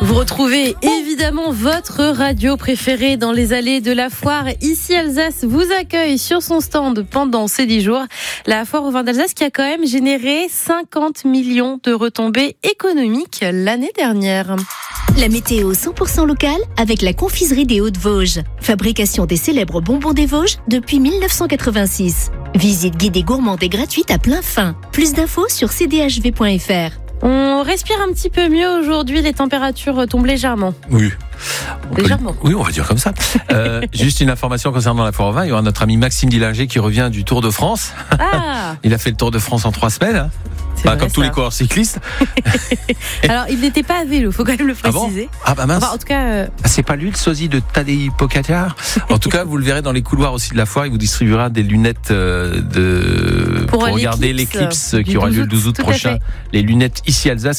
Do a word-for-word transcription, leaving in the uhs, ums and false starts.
Vous retrouvez évidemment votre radio préférée dans les allées de la foire. Ici Alsace vous accueille sur son stand pendant ces dix jours. La foire au vin d'Alsace qui a quand même généré cinquante millions de retombées économiques l'année dernière. La météo cent pour cent locale avec la confiserie des Hauts-de-Vosges. Fabrication des célèbres bonbons des Vosges depuis dix-neuf cent quatre-vingt-six. Visite guidée gourmande et gratuite à plein fin. Plus d'infos sur c d h v point f r. On respire un petit peu mieux aujourd'hui, les températures tombent légèrement. Oui. On Légèrement. Peut, oui, on va dire comme ça. Euh, juste une information concernant la foire au vin. Il y aura notre ami Maxime Dillinger qui revient du Tour de France. Ah. Il a fait le Tour de France en trois semaines. Hein. Bah, vrai, comme tous ça. les coureurs cyclistes. Alors, il n'était pas à vélo, faut quand même le préciser. Ah, bon ah bah mince. Enfin, en tout cas, euh... ah, c'est pas lui le sosie de Tadej Pogacar. En tout cas, vous le verrez dans les couloirs aussi de la foire. Il vous distribuera des lunettes euh, de pour, pour regarder l'éclipse qui aura lieu le douze août prochain. Les lunettes ici Alsace.